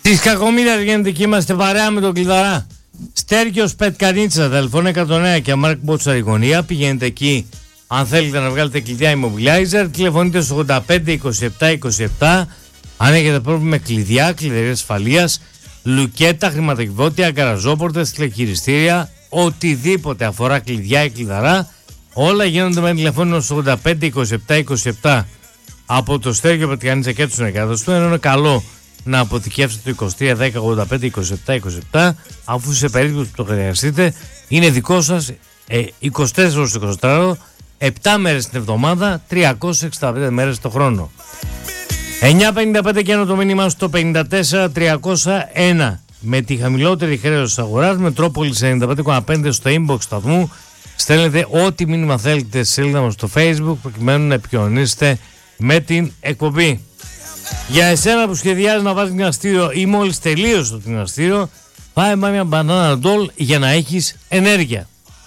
Της Κακομοίρας γίνεται και είμαστε παρέα με τον Κλειδαρά. Στέργιος Πετκανίτσα, τηλεφώνο 109 και Μάρκ Μπότσαρη γωνία. Πηγαίνετε εκεί αν θέλετε να βγάλετε κλειδιά Immobilizer. Τηλεφωνείτε στο 85 27 27. Αν έχετε πρόβλημα με κλειδιά, κλειδαρίες ασφαλείας, λουκέτα, χρηματοκιβώτια, γκαραζόπορτες, τηλεχειριστήρια, οτιδήποτε αφορά κλειδιά ή κλειδαρά, όλα γίνονται με τηλεφώνημα στο 85 27 27 από το Στέργιο Πετκανίτσα και του συνεργάτες του. Είναι καλό να αποθηκεύσετε το 23 10 85 27 27, αφού σε περίπτωση που το χρειαστείτε είναι δικό σας 24 ώρες 24, 7 μέρες την εβδομάδα, 365 μέρες το χρόνο. 9.55 και ένα το μήνυμα στο 54.301 με τη χαμηλότερη χρέωση της αγοράς, Μετρόπολης 95.5 στο inbox σταθμού. Στέλνετε ό,τι μήνυμα θέλετε στη σελίδα μας στο Facebook προκειμένου να επικοινωνήσετε με την εκπομπή. Για εσένα που σχεδιάζεις να βάζεις γυμναστήριο ή μόλις τελείωσε το γυμναστήριο, πάει μια μπανάνα ντόλ για να έχεις ενέργεια.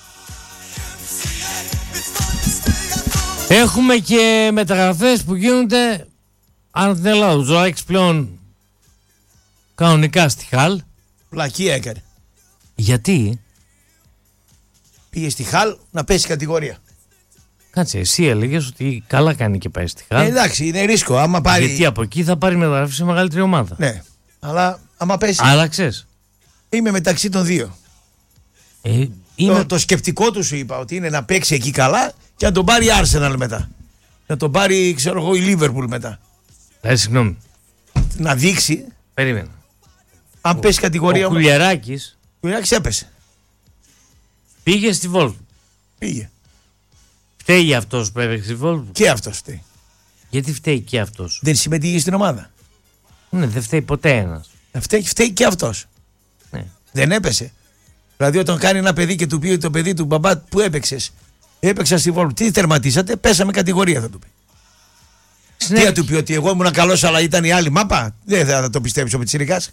Έχουμε και μεταγραφές που γίνονται αν την Ελλάδα. Ο Ζωάκης πλέον κανονικά στη Χαλ. Πλακία έκανε. Γιατί? Πήγε στη Χαλ να πέσει κατηγορία. Κάτσε, εσύ έλεγες ότι καλά κάνει και πάει στη Χαλ. Εντάξει, είναι ρίσκο. Άμα πάρει... Γιατί από εκεί θα πάρει μεταγραφή σε μεγαλύτερη ομάδα. Ναι, αλλά άμα πέσει. Άλλαξες. Είμαι μεταξύ των δύο. Το σκεπτικό του σου είπα ότι είναι να παίξει εκεί καλά και να τον πάρει η Arsenal μετά. Να τον πάρει, ξέρω εγώ, η Liverpool μετά. Συγγνώμη. Να δείξει. Περίμενα. Αν πέσει κατηγορία. Ο Κουλιαράκης έπεσε. Πήγε στη Wolf. Πήγε. Φταίει αυτός που έπαιξε στη Wolf. Και αυτός φταίει. Γιατί φταίει και αυτός? Δεν συμμετείχε στην ομάδα. Ναι, δεν φταίει ποτέ ένας. Φταίει και αυτός. Ναι. Δεν έπεσε. Δηλαδή όταν κάνει ένα παιδί και του πει το παιδί του μπαμπά που έπαιξες, έπαιξα στη Wolf, τι τερματίσατε, πέσαμε κατηγορία, θα του πει. Τι θα του πει, ότι εγώ ήμουν καλός αλλά ήταν η άλλη μάπα? Δεν θα το πιστέψει ο Πιτσιρικάς.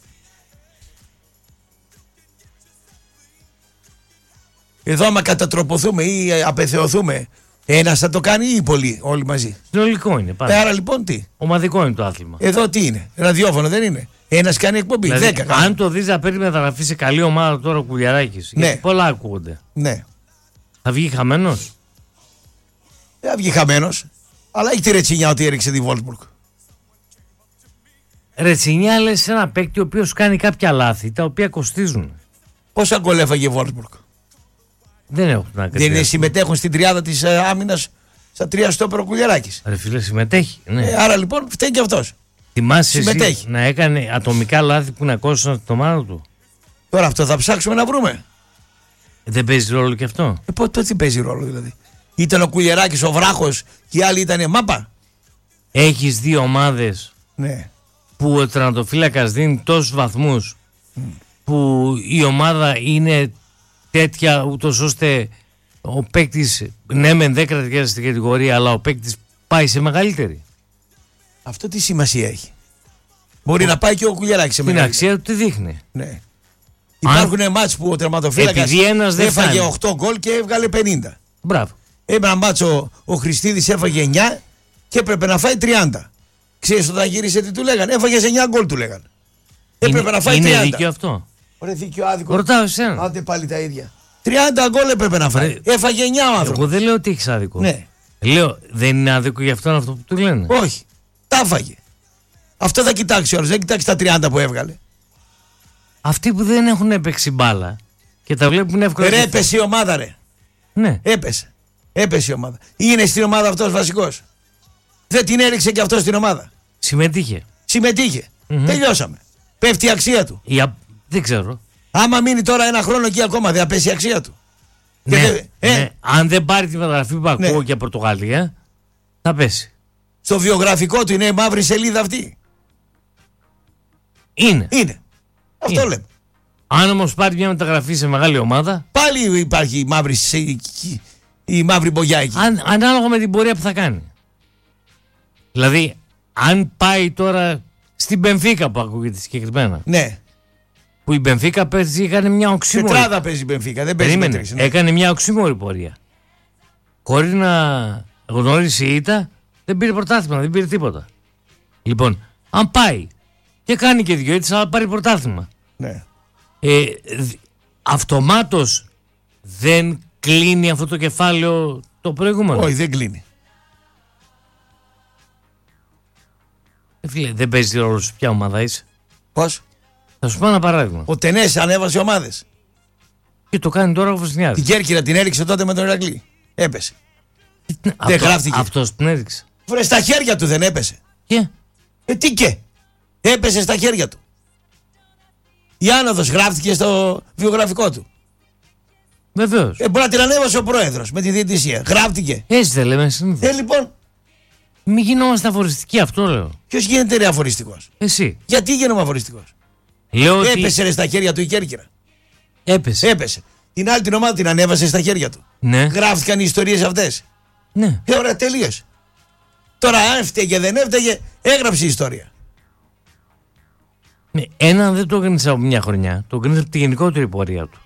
Εδώ άμα κατατροποθούμε ή απεθεωθούμε, ένας θα το κάνει ή πολλοί όλοι μαζί? Συνολικό είναι πάντα. Άρα λοιπόν τι? Ομαδικό είναι το άθλημα. Εδώ τι είναι? Ραδιόφωνο δεν είναι? Ένας κάνει εκπομπή, δηλαδή, 10 κάνει. Αν το δεις να παίρνει μεταγραφή σε καλή ομάδα τώρα ο Κουλιαράκης, ναι. Γιατί πολλά ακούγονται. Ναι. Θα βγει χαμένος? Δεν θα βγει χαμένος. Αλλά έχει τη ρετσινιά ότι έριξε τη Wolfsburg. Ρετσινιά λες σε ένα παίκτη ο οποίος κάνει κάποια λάθη τα οποία κοστίζουν. Πόσα γκολ έφαγε η Wolfsburg? Δεν έχω την άκρη. Δεν συμμετέχουν στην τριάδα της άμυνας στα 3 στόπερ ο Κουλιαράκης. Ρε φίλε, συμμετέχει. Ναι. Άρα λοιπόν φταίει και αυτός. Θυμάσαι εσύ να έκανε ατομικά λάθη που να κόστησαν την ομάδα του? Τώρα αυτό θα ψάξουμε να βρούμε. Δεν παίζει ρόλο και αυτό? Τότε τι παίζει ρόλο δηλαδή? Ήταν ο Κουλιαράκης ο βράχος και οι άλλοι ήταν μάπα. Έχεις δύο ομάδες, ναι, που ο τερματοφύλακας δίνει τόσους βαθμούς που η ομάδα είναι τέτοια ούτως ώστε ο παίκτης, ναι μεν δεν κρατιέται στην κατηγορία, αλλά ο παίκτης πάει σε μεγαλύτερη. Αυτό τι σημασία έχει? Μπορεί να πάει και ο Κουλιαράκης σε μεγαλύτερη. Την αξία του τι δείχνει. Ναι. Υπάρχουν μάτς που ο τερματοφύλακας έφαγε 8 γκολ και έβγαλε 50. Μπράβο. Ένα μάτσο ο Χριστίδης έφαγε 9 και έπρεπε να φάει 30. Ξέρεις όταν γύρισε τι του λέγανε? Έφαγες 9 γκολ του λέγανε. Έπρεπε να φάει 30. Είναι δίκαιο αυτό? Ωραία, δίκαιο άδικο. Ρωτάω εσένα. Άντε πάλι τα ίδια. 30 γκολ έπρεπε να φάει. Έφαγε 9 ο άνθρωπος. Εγώ δεν λέω ότι έχεις άδικο. Ναι. Λέω δεν είναι άδικο για αυτόν αυτό που του λένε? Όχι. Τα έφαγε. Αυτό θα κοιτάξει όλος. Δεν κοιτάξει τα 30 που έβγαλε. Αυτοί που δεν έχουν έπαιξει μπάλα και τα βλέπουν εύκολα. Ρε, έπεσε η ομάδα, ρε. Ναι. Έπεσε η ομάδα. Είναι στην ομάδα αυτός βασικός? Δεν την έριξε και αυτός στην ομάδα? Συμμετείχε. Τελειώσαμε. Πέφτει η αξία του. Δεν ξέρω. Άμα μείνει τώρα ένα χρόνο εκεί ακόμα, δεν θα πέσει η αξία του? Ναι, ναι. Αν δεν πάρει τη μεταγραφή που ακούω και Πορτογαλία, θα πέσει. Στο βιογραφικό του είναι μαύρη σελίδα αυτή. Είναι. Αυτό λέμε. Αν όμως πάρει μια μεταγραφή σε μεγάλη ομάδα, πάλι υπάρχει η μαύρη μπογιά εκεί. Ανάλογα με την πορεία που θα κάνει. Δηλαδή, αν πάει τώρα στην Μπενφίκα που ακούγεται συγκεκριμένα. Ναι. Που η Μπενφίκα έκανε μια οξύμορη. Τετράδα παίζει η Μπενφίκα, δεν παίζει μετρής, ναι. Έκανε μια οξύμορη πορεία. Χωρίς να γνώρισε η ήττα, δεν πήρε πρωτάθλημα, δεν πήρε τίποτα. Λοιπόν, αν πάει Και κάνει και 2 ήττες, αλλά πάρει πρωτάθλημα. Ναι. Αυτομάτως δεν κλείνει αυτό το κεφάλαιο το προηγούμενο. Όχι, δεν κλείνει. Φίλε, δεν παίζει ρόλο σου ποια ομάδα είσαι. Πώς? Θα σου πω ένα παράδειγμα. Ο Τενές ανέβασε ομάδες. Και το κάνει τώρα ο Βοσνιάδης. Την Κέρκυρα την έριξε τότε με τον Ηρακλή. Έπεσε. Δεν γράφτηκε. Αυτός την έριξε. Βρε, στα χέρια του δεν έπεσε. Και. Τι και. Έπεσε στα χέρια του. Η άνοδος γράφτηκε στο βιογραφικό του. Βεβαίως. Μπορεί να την ανέβασε ο πρόεδρος με τη διαιτησία. Γράφτηκε. Έτσι δεν λέμε συνήθως. Λοιπόν. Μην γινόμαστε αφοριστικοί, αυτό λέω. Ποιος γίνεται ρε αφοριστικός? Εσύ. Γιατί γίνομαι αφοριστικός? Λέω Έπεσε ότι... ρε στα χέρια του η Κέρκυρα. Έπεσε. Την άλλη την ομάδα την ανέβασε στα χέρια του. Ναι. Γράφτηκαν οι ιστορίες αυτές. Ναι. Ωραία, τελείωσε. Τώρα αν έφταιγε δεν έφταιγε, έγραψε η ιστορία. Ναι, έναν δεν το κρίνεις από μια χρονιά, το κρίνεις από τη γενικότερη πορεία του.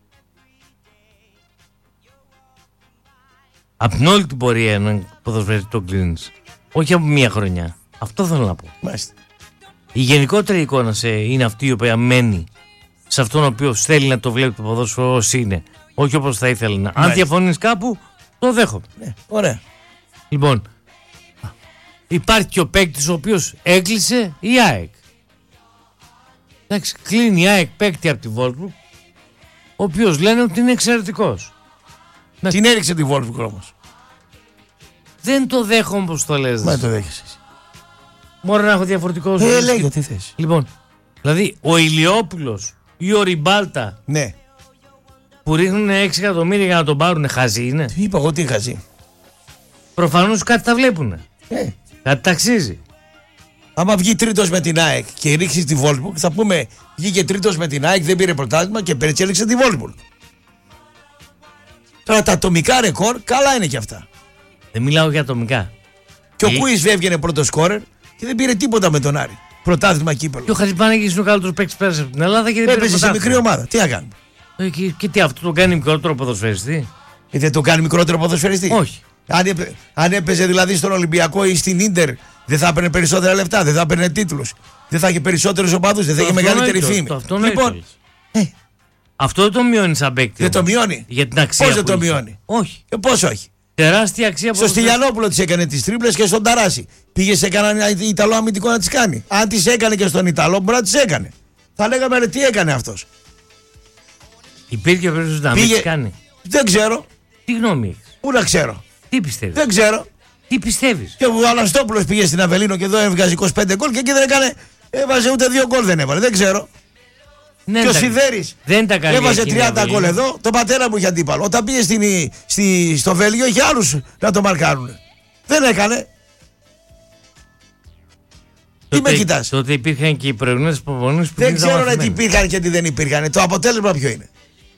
Από την όλη την πορεία έναν ποδοσφαιριστή το κρίνεις. Όχι από μια χρονιά. Αυτό θέλω να πω. Μάλιστα. Η γενικότερη εικόνα είναι αυτή η οποία μένει σε αυτόν ο οποίος θέλει να το βλέπει το ποδόσφαιρο ως είναι. Όχι όπως θα ήθελε να. Αν διαφωνείς κάπου, το δέχομαι. Ναι, ωραία. Λοιπόν, υπάρχει και ο παίκτης ο οποίος έκλεισε η ΑΕΚ. Εντάξει, κλείνει η ΑΕΚ παίκτη από τη Βόλσμπουργκ, ο οποίος λένε ότι είναι εξαιρετικός. Την έριξε τη Βόλσμπουργκ όμως. Δεν το δέχομαι όπως το λες. Μα το δέχεσαι. Μπορεί να έχω διαφορετικό λέγε τι θες. Λοιπόν, δηλαδή ο Ηλιόπουλος ή ο Ριμπάλτα, ναι, που ρίχνουν 6 εκατομμύρια για να τον πάρουν, χαζί είναι. Τι είπα εγώ, τι χαζί. Προφανώς κάτι τα βλέπουνε. Κάτι ταξίζει. Άμα βγει τρίτος με την ΑΕΚ και ρίξει τη Βόλσμπουργκ, θα πούμε βγήκε τρίτος με την ΑΕΚ, δεν πήρε πρωτάθλημα και πέρυσι έριξε τη Βόλσμπουργκ. Τώρα τα ατομικά ρεκόρ καλά είναι και αυτά. Δεν μιλάω για ατομικά. Και ο Κούις έβγαινε πρώτο σκόρερ και δεν πήρε τίποτα με τον Άρη. Πρωτάθλημα κύπελλο. Και ο Χατζηπάναγης είναι ο καλύτερος παίκτης πέρασε από την Ελλάδα και δεν έπαιζε σε μικρή ομάδα. Τι να κάνουμε. Και τι, αυτό το κάνει μικρότερο ποδοσφαιριστή? Δεν το κάνει μικρότερο ποδοσφαιριστή. Όχι. Αν έπαιζε δηλαδή στον Ολυμπιακό ή στην Ίντερ, δεν θα έπαιρνε περισσότερα λεφτά, δεν θα έπαιρνε τίτλους, δεν θα είχε περισσότερους οπαδούς, δεν θα είχε μεγαλύτερη φήμη. Λοιπόν, αυτό δεν το μειώνει σαν παίκτη. Δεν το μειώνει. Για την αξία. Πώς δεν το μειώνει? Όχι. Πώς όχι? Τεράστια αξία. Στο Στυλιανόπουλο τις έκανε τις τρίπλες και στον Ταράση. Πήγε σε κανέναν Ιταλό αμυντικό να τις κάνει. Αν τις έκανε και στον Ιταλό, μπορεί να τις έκανε. Θα λέγαμε ρε, τι έκανε αυτός. Υπήρχε περίπτωση να μην τις κάνει? Δεν ξέρω. Τι γνώμη έχεις? Πού να ξέρω. Τι πιστεύεις? Δεν ξέρω. Τι πιστεύεις? Και ο Αναστόπουλος πήγε στην Αβελίνο και εδώ έβγαζε 25 γκολ και εκεί δεν έκανε. Έβαζε ούτε 2 γκολ δεν έβαλε. Δεν ξέρω. Ναι, και ο Σιδέρης έβαζε 30 γκολ εδώ. Το πατέρα μου είχε αντίπαλο. Όταν πήγε στο Βέλγιο είχε άλλους να το μαρκάρουν. Δεν έκανε. Τι με κοιτάς? Τότε υπήρχαν και οι προηγούμενες προπονήσεις που δεν ξέρω τι υπήρχαν και τι δεν υπήρχαν. Το αποτέλεσμα ποιο είναι?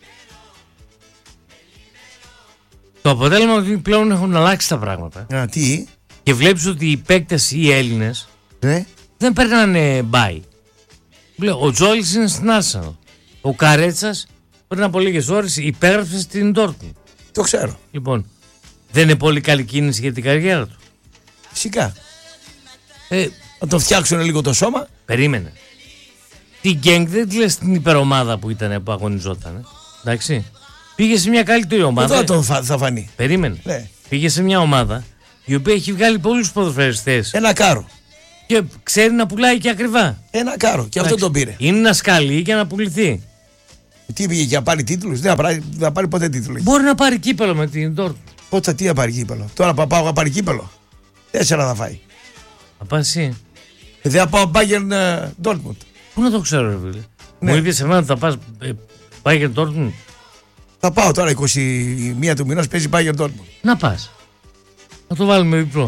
Το αποτέλεσμα ότι πλέον έχουν αλλάξει τα πράγματα. Τι? Και βλέπεις ότι οι παίκτες οι Έλληνες δεν παίρνανε μπάι. Ο Τζόλης είναι στην Arsenal. Ο Καρέτσας πριν από λίγες ώρες υπέγραψε στην Dortmund. Το ξέρω. Λοιπόν, δεν είναι πολύ καλή κίνηση για την καριέρα του? Φυσικά. Να το φτιάξουν λίγο το σώμα. Περίμενε. Την Γκένγκ δεν τη λες την υπερομάδα που ήταν, που αγωνιζόταν. Εντάξει. Πήγε σε μια καλύτερη ομάδα. Εδώ θα φανεί. Περίμενε. Ναι. Πήγε σε μια ομάδα η οποία έχει βγάλει πολλούς ποδοσφαιριστές. Ένα κάρο. Και ξέρει να πουλάει και ακριβά. Ένα κάρο. Και αυτό τον πήρε. Είναι να σκαλεί για να πουληθεί. Τι πήγε για να πάρει τίτλους? Δεν θα πάρει ποτέ τίτλους. Μπορεί να πάρει κύπελο με την Dortmund. Πότε τι θα πάρει κύπελο? Τώρα πάω να πάρει κύπελο. 4 θα φάει. Θα πας εσύ. Δεν θα πάω Bayern Dortmund. Πού να το ξέρω ρε φίλε. Ναι. Μου είπες εμένα ότι θα πας Bayern Dortmund. Θα πάω τώρα 21 του μηνός παίζει Bayern Dortmund. Να πας. Να το βάλουμε διπλό.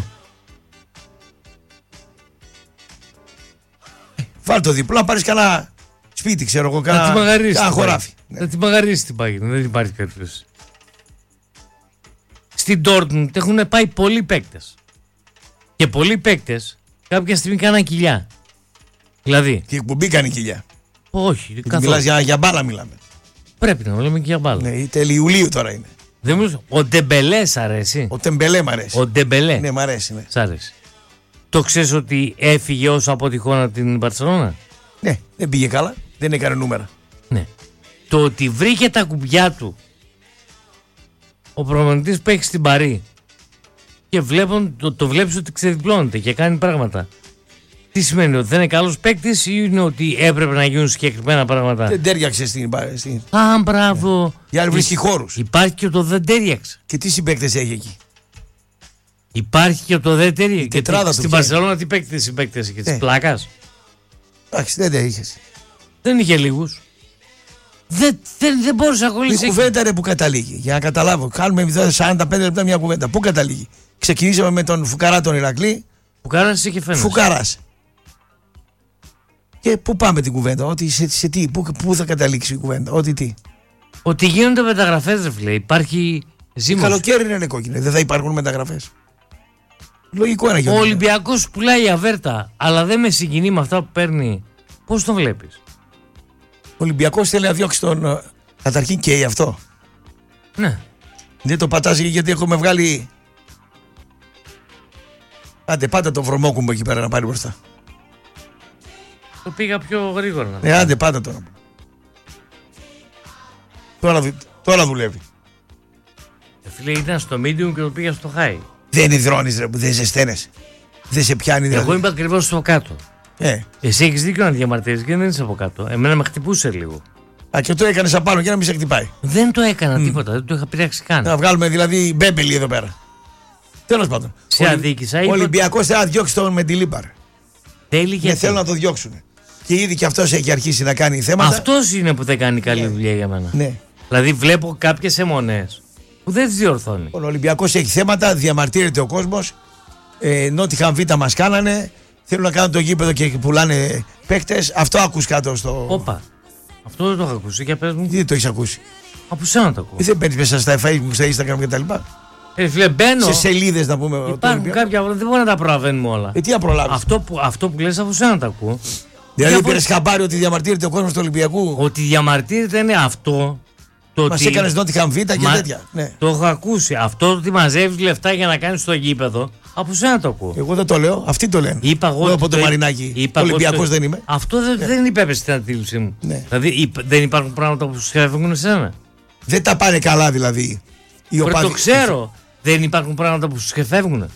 Βάλ το διπλό να πάρεις κανένα σπίτι, ξέρω εγώ, κανένα χωράφι. Θα την μαγαρίσει την Bayern, δεν υπάρχει περίπτωση. Στην Dortmund έχουν πάει πολλοί παίκτες. Και πολλοί παίκτες κάποια στιγμή κάναν κοιλιά. Δηλαδή. Και η εκπομπή κάνει κοιλιά. Όχι, καθόλου. Μιλάς για μπάλα μιλάμε. Πρέπει να μιλάμε και για μπάλα. Ναι, τέλη Ιουλίου τώρα είναι. Δεν μιλούσα. Ο Ντεμπελέ σ' αρέσει? Ο Τεμπελέ μ' αρέσει. Ο Ντεμπελέ. Ναι, μ' αρέσει. Ναι. Σ' αρέσει. Το ξέρεις ότι έφυγε όσο αποτυχών από την Μπαρσελόνα? Ναι, δεν πήγε καλά, δεν έκανε νούμερα. Ναι. Το ότι βρήκε τα κουμπιά του ο προπονητής που έχει στην Παρί και το βλέπεις ότι ξεδιπλώνεται και κάνει πράγματα. Τι σημαίνει, ότι δεν είναι καλός παίκτης ή είναι ότι έπρεπε να γίνουν συγκεκριμένα πράγματα? Δεν τέριαξε στην. Α, μπράβο. Για να βρίσκει χώρους. Υπάρχει και το δεν τέριαξε. Και τι συμπαίκτες έχει εκεί? Υπάρχει και το δεν τέριαξε. Στην Μπαρσελόνα τι συμπαίκτες είχε? Της πλάκας. Εντάξει, δεν τα είχες. Δεν είχε λίγους. Δεν μπορούσε να κολλήσει. Η κουβέντα ρε που καταλήγει. Για να καταλάβω. Κάνουμε 45 λεπτά μια κουβέντα. Πού καταλήγει? Ξεκινήσαμε με τον Φουκαρά τον Ηρακλή. Φουκαράς και φαίνεται. Φουκαράς. Και πού πάμε την κουβέντα? Ότι σε τι, πού θα καταλήξει η κουβέντα? Ότι τι? Ότι γίνονται μεταγραφές, ρε φίλε. Υπάρχει ζήμωση. Καλοκαίρι είναι κόκκινο. Δεν θα υπάρχουν μεταγραφές. Λογικό είναι. Ο Ολυμπιακός πουλάει αβέρτα, αλλά δεν με συγκινεί με αυτά που παίρνει. Πώς τον βλέπεις? Ο Ολυμπιακός θέλει να διώξει τον. Καταρχήν καίει αυτό. Ναι. Δεν το πατάς γιατί έχουμε βγάλει. Άντε, πάτε το βρωμόκουμπο εκεί πέρα να πάρει μπροστά. Το πήγα πιο γρήγορα. Άντε, πάτε τώρα. Τώρα δουλεύει. Φίλε, ήταν στο medium και το πήγα στο high. Δεν υδρώνεις ρε, που δεν ζεσταίνεσαι. Δεν σε πιάνει δηλαδή. Εγώ είμαι ακριβώς στο κάτω. Εσύ έχεις δίκιο να διαμαρτύρεσαι και δεν είσαι από κάτω. Εμένα με χτυπούσε λίγο. Α, και το έκανες απάνω για να μην σε χτυπάει. Δεν το έκανα τίποτα, δεν το είχα πειράξει καν. Να βγάλουμε δηλαδή μπέμπελι εδώ πέρα. Τέλος πάντων. Σε αδίκησα. Ο Ολυμπιακός θέλει να διώξει τον Μεντιλίμπαρ. Δεν θέλουν να το διώξουν. Και ήδη και αυτός έχει αρχίσει να κάνει θέματα. Αυτός είναι που δεν κάνει καλή δουλειά για μένα. Ναι. Δηλαδή βλέπω κάποιες αιμονές που δεν τις διορθώνει. Ο Ολυμπιακός έχει θέματα, διαμαρτύρεται ο κόσμος. Νότιχαμ Β' μας κάνανε. Θέλουν να κάνουν το γήπεδο και πουλάνε παίκτες. Αυτό ακούς κάτω στο. Όπα. Αυτό δεν το έχω ακούσει. Για πες μου. Τι δεν το έχεις ακούσει? Από σένα το ακούω. Δεν παίρνεις μέσα στα Facebook, στα Instagram κτλ. Φίλε, μπαίνω. Σε σελίδες να πούμε. Υπάρχουν κάποια, δεν μπορεί να τα προλαβαίνουμε όλα. Τι να προλάβεις? Αυτό που λες από σένα το ακούω. Δηλαδή πήρες χαμπάρι ότι διαμαρτύρεται ο κόσμος του Ολυμπιακού? Ότι διαμαρτύρεται είναι αυτό. Μας έκανες Νότιχαμ Β' και τέτοια. Ναι. Το έχω ακούσει. Αυτό ότι μαζεύεις λεφτά για να κάνεις το γήπεδο, από σένα το ακούω. Εγώ δεν το λέω, αυτοί το λένε. Είπα εγώ από το Μαρινάκι. Ολυμπιακός δεν είμαι. Αυτό δεν υπέπεσε στην αντίληψή μου. Ναι. Δηλαδή δεν υπάρχουν πράγματα που σου φεύγουν εσένα. Δεν τα πάνε καλά δηλαδή. Το ξέρω. Δεν υπάρχουν πράγματα που σου φεύγουν.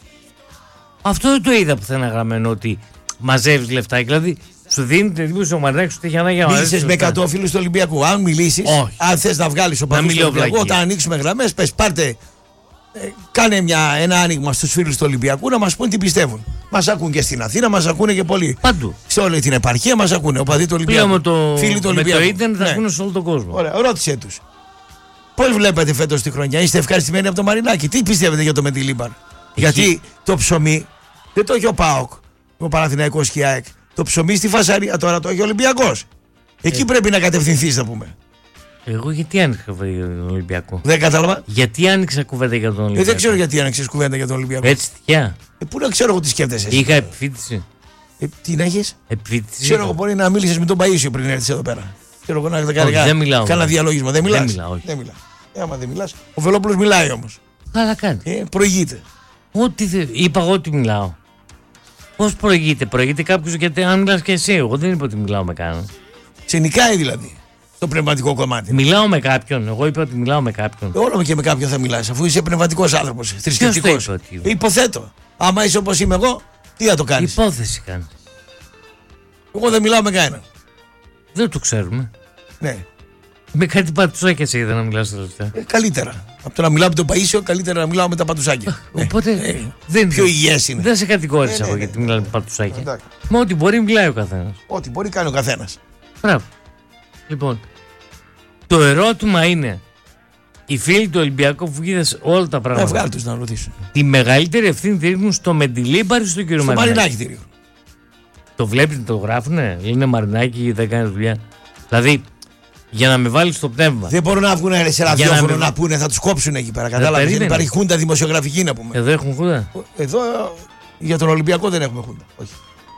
Αυτό δεν το είδα πουθενά γραμμένο, ότι μαζεύεις λεφτά. Δηλαδή σου δίνει την εντύπωση ο Μαρινάκης ότι έχει ανάγκη να μαζεύεις. Μίλησες με 100 φίλους του Ολυμπιακού. Αν μιλήσεις, αν θες να βγάλεις ο παδούς του Ολυμπιακού, όταν ανοίξουμε γραμμές, πες πάρτε. Κάνε ένα άνοιγμα στους φίλους του Ολυμπιακού να μας πούν τι πιστεύουν. Μας ακούν και στην Αθήνα, μας ακούνε και πολλοί. Παντού. Σε όλη την επαρχία μας ακούνε. Οπαδοί του Ολυμπιακού. Φίλοι του Ολυμπιακού. Με το ίντερνετ θα ακούνε σε όλο τον κόσμο. Ωραία, ρώτησέ τους. Πώς βλέπετε φέτος τη χρονιά? Είστε ευχαριστημένοι από το Μαρινάκι? Τι πιστεύετε για το Μεντιλίμπαρ? Γιατί το ψωμί δεν το έχει ο ΠΑΟΚ, ο Παναθηναϊκός και η ΑΕΚ. Το ψωμί στη φασαρία τώρα το έχει ο Ολυμπιακός. Εκεί πρέπει να κατευθυνθείς, να πούμε. Εγώ γιατί άνοιξα κουβέντα για τον Ολυμπιακό? Δεν κατάλαβα. Γιατί άνοιξα κουβέντα για τον Ολυμπιακό? Δεν ξέρω γιατί άνοιξες κουβέντα για τον Ολυμπιακό. Έτσι τυχαία. Πού να ξέρω εγώ τι σκέφτεσαι? Είχα επιφύτηση. Τι να έχεις? Επιφύτηση. Ξέρω εγώ, μπορεί να μίλησες με τον Παΐσιο πριν έρθεις εδώ πέρα. Ξέρω εγώ να δεν μιλάω. Κάνα διαλόγισμα. Δεν μιλάς? Δεν μιλάω. Άμα δεν μιλάς. Ο Βελόπουλος μιλάει όμως. Καλά κάνει. Προηγείται. Είπα εγώ ότι μιλάω. Πώς προηγείται? Προηγείται κάποιος γιατί αν μιλάς και εσύ. Εγώ δεν είπα ότι μιλάω με κανέναν. Σε νικάει δηλαδή το πνευματικό κομμάτι. Μιλάω με κάποιον. Εγώ είπα ότι μιλάω με κάποιον. Όλο και με κάποιον θα μιλάς, αφού είσαι πνευματικός άνθρωπος. Θρησκευτικός. Υποθέτω. Άμα είσαι όπως είμαι εγώ, τι θα το κάνεις? Υπόθεση κάνεις. Εγώ δεν μιλάω με κανέναν. Δεν το ξέρουμε. Ναι. Με κάτι πατουσάκια σε είδα να μιλάς τελευταία. Καλύτερα. Από το να μιλάω με τον Παΐσιο, καλύτερα να μιλάω με τα πατουσάκια. Οπότε πιο υγιές είναι. Δεν σε κατηγόρησα εγώ γιατί μιλάω με πατουσάκια. Μα ό,τι μπορεί μιλάει ο καθένας. Ό,τι μπορεί κάνει ο καθένας. Μπράβο. Λοιπόν, το ερώτημα είναι, οι φίλοι του Ολυμπιακού που είδες όλα τα πράγματα. Βγάλει τους να ρωτήσουν. Τη μεγαλύτερη ευθύνη τη ρίχνουν στο Μεντιλίμπαρ ή στον κύριο Μαρινάκη? Μαρινάκη τη ρίχνουν. Το βλέπεις να το γράφουνε? Είναι Μαρινάκη, δεν κάνει δουλειά. Δηλαδή, για να με βάλει στο πνεύμα. Δεν μπορούν να βγουν σε ραδιόφωνο να πούνε, θα τους κόψουν εκεί πέρα. Κατάλαβες? Δεν υπάρχει χούντα δημοσιογραφική να πούμε. Εδώ έχουν χούντα. Εδώ για τον Ολυμπιακό δεν έχουμε χούντα. Όχι.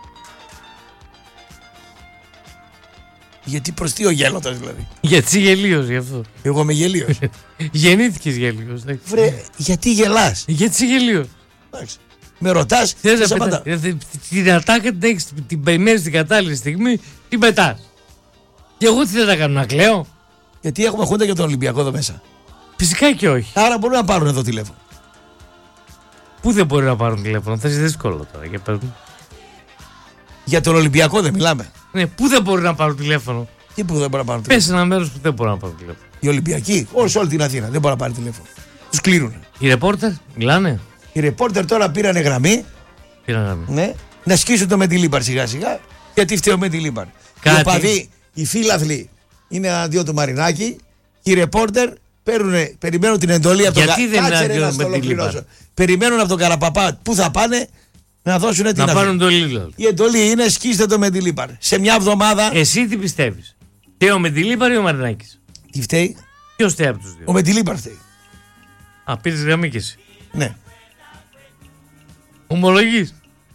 Γιατί προς τι ο γέλωτας δηλαδή? Γιατί είσαι γελίος γι' αυτό. Εγώ είμαι γελίος. Γεννήθηκες γελίος. Βρε, γιατί γελάς? Γιατί είσαι γελίος. Εντάξει. Με ρωτάς, θες να την ατάκα την έχεις, την περιμένεις την κατάλληλη στιγμή, την πετάς. Και εγώ τι θέλω να κάνω, να κλαίω? Γιατί έχουμε χούντα για τον Ολυμπιακό εδώ μέσα. Φυσικά και όχι. Άρα μπορούν να πάρουν εδώ τηλέφωνο. Πού δεν μπορεί να πάρουν τηλέφωνο, θα είναι δύσκολο τώρα. Για πες μου. Για τον Ολυμπιακό δεν μιλάμε. Ναι, πού δεν μπορεί να πάρουν τηλέφωνο. Τι που δεν μπορεί να πάρουν Πες τηλέφωνο. ένα μέρος που δεν μπορεί να πάρουν τηλέφωνο. Οι Ολυμπιακοί, όλοι σε όλη την Αθήνα δεν μπορεί να πάρει τηλέφωνο. Τους κλείνουν. Οι ρεπόρτερ μιλάνε. Οι ρεπόρτερ τώρα πήρανε γραμμή. Πήραν. Ναι, να σκίσουν το Μεντιλίμπαρ σιγά σιγά. Γιατί φταίει ο Μεντιλίμπαρ. Οι οπαδοί, οι φίλαθλοι είναι εναντίον του Μαρινάκη. Οι ρεπόρτερ περιμένουν την εντολή από τον Καραπαπά. Περιμένουν από τον Καραπαπά που θα πάνε να δώσουν την να πάρουν το Λίλο. Η εντολή είναι σκίστε το Μεντιλίμπαρ. Σε μια εβδομάδα. Εσύ τι πιστεύεις? Και ο Μεντιλίμπαρ ή ο Μαρινάκης? Τι φταίει? Ποιος φταίει από τους δύο? Ο Μεντιλίμπαρ φταίει. Α, πήρες γραμμή κι εσύ. Ναι. Ομολογείς?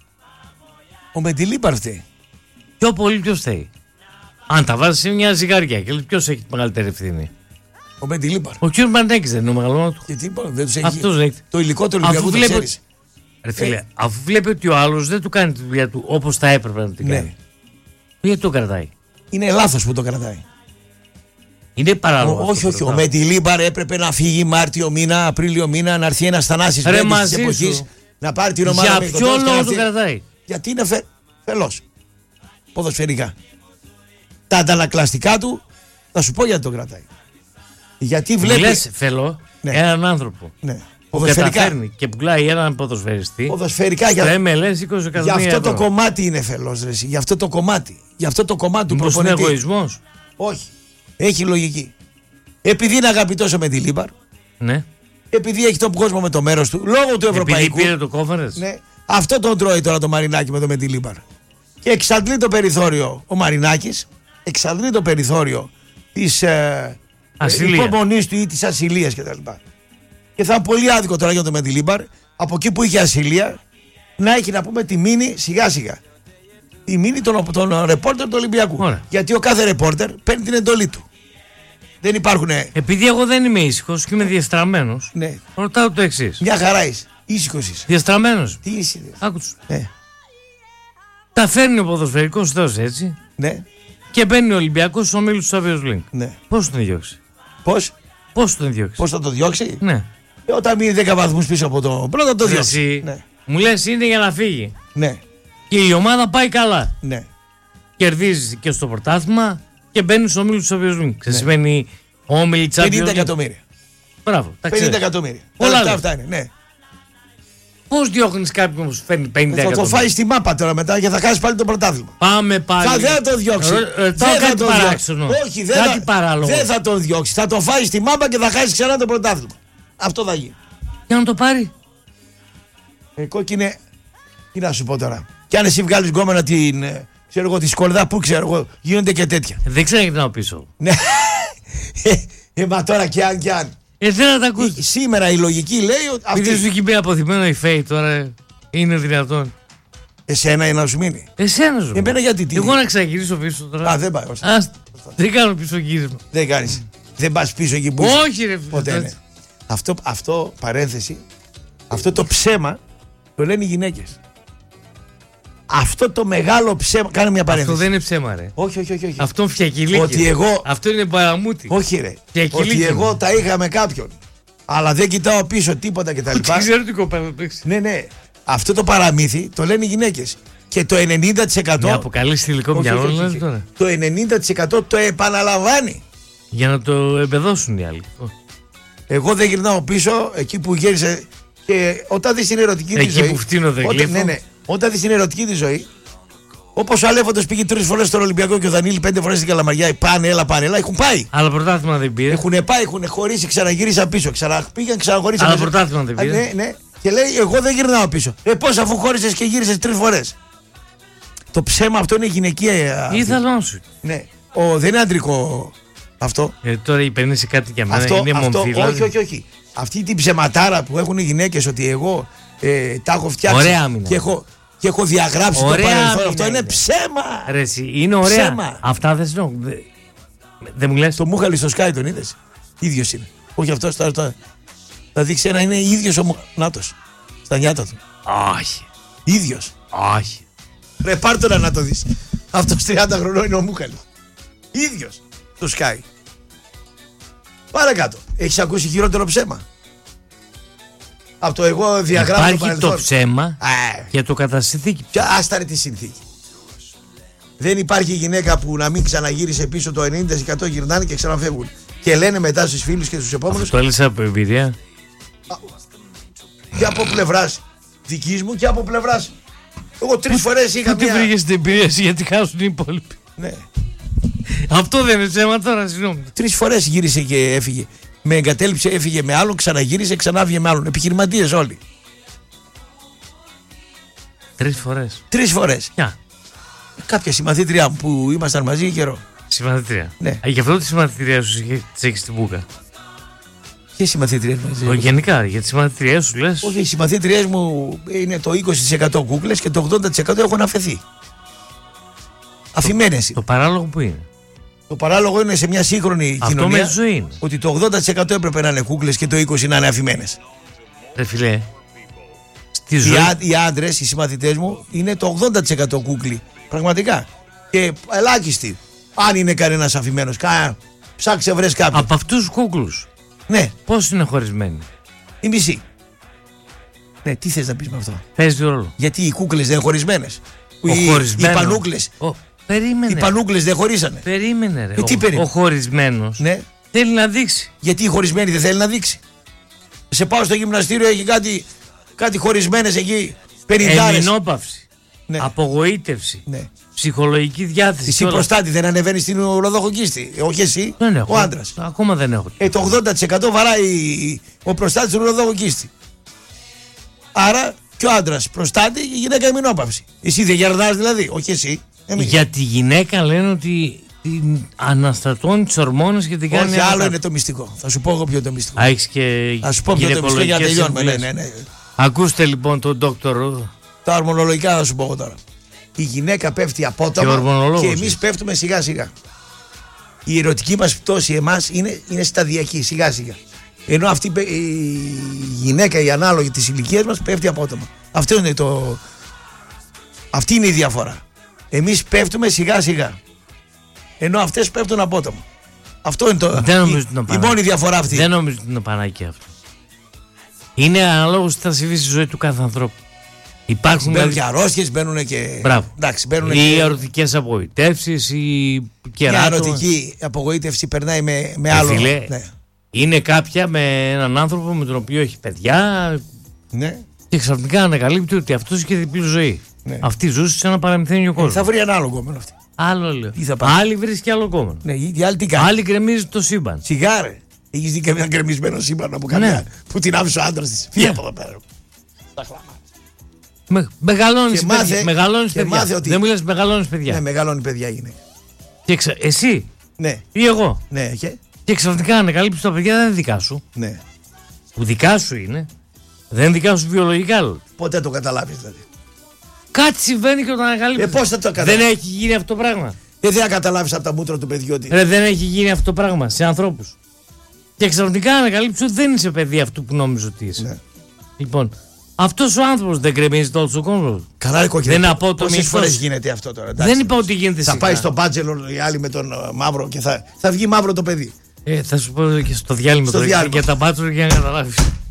Ο Μεντιλίμπαρ φταίει. Πιο πολύ ποιος φταίει? Αν τα βάζεις σε μια ζυγαριά και λέει ποιος έχει τη μεγαλύτερη ευθύνη? Ο Μεντιλίμπαρ. Ο κ. Μαρινάκης δεν είναι ο μεγαλώνος του? Γιατί δεν τους έχει. Αυτός λέει. Το υλικό του Ολυμπιακού το ξέρεις. Ρε φίλε, αφού βλέπει ότι ο άλλος δεν του κάνει τη δουλειά του όπως θα έπρεπε να την κάνει. Γιατί το κρατάει? Είναι λάθος που το κρατάει. Είναι παράλογο. Όχι. Ο Μεντιλίμπαρ έπρεπε να φύγει Μάρτιο μήνα, Απρίλιο μήνα, να έρθει ένας Θανάσης της εποχής να πάρει την ομάδα. Για ποιο λόγο το κρατάει? Γιατί είναι φελός. Ποδοσφαιρικά. Τα αντανακλαστικά του θα σου πω γιατί το κρατάει. Γιατί βλέπει. Λες φελό, έναν άνθρωπο. Ναι. Που καταφέρνει και πουλάει έναν ποδοσφαιριστή. Ποδοσφαιρικά για MLS 20 εκατομμύρια. Γι' αυτό το κομμάτι είναι φελός. Γι' αυτό το κομμάτι. Γι' αυτό το κομμάτι του προπονητή. Είναι εγωισμός? Όχι. Έχει λογική. Επειδή είναι αγαπητός ο Μεντιλίμπαρ. Ναι. Επειδή έχει τον κόσμο με το μέρος του. Λόγω του ευρωπαϊκού. Επειδή πήρε το κόφερες. Ναι. Αυτό τον τρώει τώρα το Μαρινάκη με το Μεντιλίμπαρ. Και εξαντλεί το περιθώριο ο Μαρινάκης. Εξαντλεί το περιθώριο της υπομονής του ή της ασυλίας κτλ. Και θα είναι πολύ άδικο τώρα για τον Μεντιλίμπαρ από εκεί που είχε ασυλία να έχει να πούμε τη μήνυ σιγά σιγά. Τη μήνυ των ρεπόρτερ του Ολυμπιακού. Ωραία. Γιατί ο κάθε ρεπόρτερ παίρνει την εντολή του. Δεν υπάρχουν. Επειδή εγώ δεν είμαι ήσυχος και είμαι διεστραμμένος, ναι. Ρωτάω το εξής. Μια χαρά είσαι. Ήσυχος είσαι. Διεστραμμένος. Τι είσαι? Άκουτσου. Ναι. Τα φέρνει ο ποδοσφαιρικός θεός έτσι. Ναι. Και μπαίνει ο Ολυμπιακός στους ομίλους του Champions League. Ναι. Πώς τον διώξει? Πώς τον διώξει? Πώς θα το διώξει? Ναι. Όταν μείνει 10 βαθμούς πίσω από το πρώτο, το διώξει. Ναι. Μου λες είναι για να φύγει. Ναι. Και η ομάδα πάει καλά. Ναι. Κερδίζει και στο πρωτάθλημα και μπαίνει στους ομίλους του Champions League. Σημαίνει όμιλοι Champions League. 50 εκατομμύρια. Μπράβο. 50 εκατομμύρια. Πολλά αυτά είναι. Ναι. Πώς διώχνεις κάποιον που σου φέρνει 50 εκατομμύρια? Θα το φάει στη μάπα τώρα μετά και θα χάσει πάλι το πρωτάθλημα. Πάμε πάλι. Δεν θα το διώξει. Δεν θα το παράξενο. Όχι, δεν θα τον διώξει. Θα το φάει στη μάπα και θα χάσει ξανά το πρωτάθλημα. Αυτό θα γίνει. Για να το πάρει. Κόκκινε. Τι να σου πω τώρα. Κι αν εσύ βγάλει γκόμενα την. Ξέρω εγώ τη σκορδά, πού ξέρω εγώ. Γίνονται και τέτοια. Δεν ξέρω γιατί να πίσω. Ναι. Μα τώρα κι αν. Δεν να τα ακούσει. Σήμερα η λογική λέει ότι. Επειδή σου έχει μπει αποθυμένο η Φέη τώρα, είναι δυνατόν? Εσένα να σου μείνει. Εσένα σου. Εμένα γιατί τι. Εγώ να ξαναγυρίσω πίσω τώρα. Α, δεν πάει. Δεν κάνω πίσω γύρισμα. Δεν κάνει. Δεν πα πίσω εκεί που. Όχι, ρε φίλε. Αυτό παρένθεση. Αυτό το ψέμα το λένε οι γυναίκες. Αυτό το μεγάλο ψέμα. Κάνε μια παρένθεση. Αυτό δεν είναι ψέμα, ρε. Όχι. Αυτό φτιακυλίκι. Ότι εγώ. Αυτό είναι παραμούτι. Όχι, ρε. Φτιακυλίκι. Ότι εγώ τα είχα με κάποιον. Αλλά δεν κοιτάω πίσω τίποτα κτλ. Δεν ξέρω τι κοπέλα το έχει. Ναι. Αυτό το παραμύθι το λένε οι γυναίκες. Και το 90%. Με αποκαλεί θηλυκό μυαλό, τώρα. Το 90% το επαναλαμβάνει. Για να το εμπεδώσουν οι άλλοι. Εγώ δεν γυρνάω πίσω εκεί που γύρισε. Και όταν δεις την ερωτική τη ζωή. Εκεί που φτύνονται γλύφο. Ναι. Όταν δεις την ερωτική τη ζωή. Όπως ο Αλέφαντος πήγε 3 φορές στον Ολυμπιακό και ο Δανίλη 5 φορές στην Καλαμαριά. Πάνε, έλα. Έχουν πάει. Αλλά πρωτάθλημα δεν πήρε. Έχουν πάει, έχουν χωρίσει, ξαναγύρισαν πίσω. Ξαναπήγαν, ξαναχωρίσαν. Αλλά πρωτάθλημα δεν πήρε. Ναι. Και λέει, εγώ δεν γυρνάω πίσω. Πώς αφού χώρισες και γύρισες 3 φορές. Το ψέμα αυτό είναι γυναικεία. Ήθελα σου. Ναι. Δεν είναι αντρικό αυτό. Τώρα υπενήσει κάτι για μένα. Είναι μομφύλα. Όχι. Αυτή την ψεματάρα που έχουν οι γυναίκες ότι εγώ τα έχω φτιάξει. Ωραία άμυνα. Και έχω διαγράψει το παρελθόν. Αυτό είναι ψέμα. Ρε, είναι ωραία. Ψέμα. Αυτά δεν μου λες. Το Μούχαλη στο Sky τον είδες? Ίδιος είναι. Όχι αυτός θα δείξει ένα, είναι ίδιος ο Νάτος. Στα νιάτα του. Όχι. Ίδιος. Όχι. Ρε πάρ' τώρα να το δεις. Αυτός 30 χρονών είναι ο Μούχαλης. Ίδιος. Το Sky. Παρακάτω. Έχεις ακούσει χειρότερο ψέμα? Από το εγώ διαγράφω το παρελθόν. Υπάρχει το ψέμα και το κατασυνθήκη. Άστα ρε τη συνθήκη. Δεν υπάρχει γυναίκα που να μην ξαναγύρισε πίσω, το 90% γυρνάνε και ξαναφεύγουν. Και λένε μετά στους φίλους και στους επόμενους. Αυτό έλυσε από εμπειρία. Και από πλευράς δικής μου και από πλευράς. Εγώ 3 φορές είχα μία. Τι βρήκες την εμπειρία σου, γιατί χάσουν οι υπόλοιποι? Ναι. Αυτό δεν είναι ψέμα τώρα, συγγνώμη. 3 φορές γύρισε και έφυγε. Με εγκατέλειψε, έφυγε με άλλον, ξαναγύρισε, ξανάβγε με άλλον. Επιχειρηματίες όλοι. 3 φορές. 3 φορές. Ποια? Κάποια συμμαθήτριά μου που ήμασταν μαζί καιρό. Συμμαθήτρια. Ναι. Γι' αυτό τη συμμαθήτριά σου τη έχει στην μπουκα. Ποιες συμμαθήτριες μαζί? Γενικά, για τις συμμαθήτριές σου λες. Όχι, οι συμμαθήτριές μου είναι το 20% κούκλες και το 80% έχουν αφαιθεί. Αφημένες. Το παράλογο που είναι? Το παράλογο είναι σε μια σύγχρονη κοινωνία. Αυτό με ζωή είναι. Ότι το 80% έπρεπε να είναι κούκλες και το 20% να είναι αφημένες. Ρε φιλέ. Στη ζωή. Οι άντρες, οι συμμαθητές μου, είναι το 80% κούκλοι. Πραγματικά. Και ελάχιστοι. Αν είναι κανένας αφημένος. Ψάξε, βρες κάποιον. Από αυτούς τους κούκλους. Ναι. Πώς είναι χωρισμένοι? Η μισή. Ναι, τι θες να πεις με αυτό? Παίζει ρόλο. Γιατί οι κούκλες δεν είναι χωρισμένες? Οι πανούκλες. Περίμενε. Οι πανούκλες δεν χωρίσανε. Περίμενε ρε. Τι περίμενε? Ο χωρισμένος, ναι, θέλει να δείξει. Γιατί η χωρισμένη δεν θέλει να δείξει? Σε πάω στο γυμναστήριο, έχει κάτι χωρισμένες εκεί. 50. Εμεινόπαυση. Ναι. Απογοήτευση. Ναι. Ψυχολογική διάθεση. Εσύ προστάτη δεν ανεβαίνει στην ουροδοχοκίστη? Όχι εσύ. Δεν έχω. Ο άντρας. Ακόμα δεν έχω. Το 80% βαράει ο προστάτης στην ουροδοχοκίστη. Άρα και ο άντρας προστάτη και η γυναίκα εμεινόπαυση. Εσύ δεν γερδάς δηλαδή? Όχι εσύ. Για τη γυναίκα λένε ότι την αναστατώνει τις ορμόνες και την κάνει. Όχι, άλλο είναι το μυστικό. Θα σου πω εγώ ποιο είναι το μυστικό. Έχεις και θα σου πω ποιο είναι το μυστικό για να τελειώνουμε. Ναι. Ακούστε λοιπόν τον δόκτωρο. Τα ορμονολογικά θα σου πω εγώ τώρα. Η γυναίκα πέφτει απότομα και εμείς πέφτουμε σιγά σιγά. Η ερωτική μας πτώση εμάς είναι σταδιακή, σιγά σιγά. Ενώ αυτή η γυναίκα, η ανάλογη της ηλικίας μας, πέφτει απότομα. Αυτή είναι η διαφορά. Εμείς πέφτουμε σιγά σιγά. Ενώ αυτές πέφτουν απότομα. Αυτό είναι η μόνη διαφορά αυτή. Δεν νομίζω ότι είναι πανάκια αυτό. Είναι αναλόγως τι θα συμβεί στη ζωή του κάθε ανθρώπου. Υπάρχουν μπαίνουν και αρρώστιες, μπαίνουν και. Μπράβο. Εντάξει, ή ερωτικές απογοητεύσεις ή κεράτο. Μια ερωτική απογοήτευση περνάει με άλλο. Ναι. Είναι κάποια με έναν άνθρωπο με τον οποίο έχει παιδιά. Ναι. Και ξαφνικά ανακαλύπτει ότι αυτός είχε διπλή ζωή. Ναι. Αυτή ζούσε σε ένα παραμυθένιο κόσμο. Θα βρει ένα άλλο κόμμα αυτή. Άλλο λέω. Άλλη βρίσκει άλλο κόμμα. Ναι, η άλλη τι κάνει? Άλλη γκρεμίζει το σύμπαν. Σιγάρε. Έχεις δει καμιά γκρεμισμένο σύμπαν από καμιά που την άφησε ο άντρας της? Φύγε από εδώ πέρα. Μεγαλώνεις παιδιά. Δεν μου λες μεγαλώνεις παιδιά. Ναι, μεγαλώνει παιδιά είναι. Εσύ ναι. Ή εγώ. Ναι, και ξαφνικά ανακαλύψεις τα παιδιά δεν είναι δικά σου. Ναι. Που δικά σου είναι. Δεν είναι δικά σου βιολογικά. Ποτέ το καταλάβεις δηλαδή. Κάτι συμβαίνει και όταν ανακαλύψεις. Πώς θα το καταλάβεις? Δεν έχει γίνει αυτό το πράγμα. Δεν θα καταλάβεις από τα μούτρα του παιδιού ότι. Δεν έχει γίνει αυτό το πράγμα σε ανθρώπους. Και ξαφνικά ανακαλύψεις ότι δεν είσαι παιδί αυτού που νόμιζε ότι είσαι. Ναι. Λοιπόν, αυτός ο άνθρωπος δεν γκρεμίζει όλο τον κόσμο. Καλά, κόκκινο. Δεν απότομη. Πόσες φορές γίνεται αυτό τώρα? Εντάξει. Δεν είπα ότι γίνεται θα πάει στο μπάτζελο οι άλλοι με τον μαύρο και θα βγει μαύρο το παιδί. Θα σου πω και στο διάλειμμα τώρα για τα μπάτζελο για να καταλάβεις.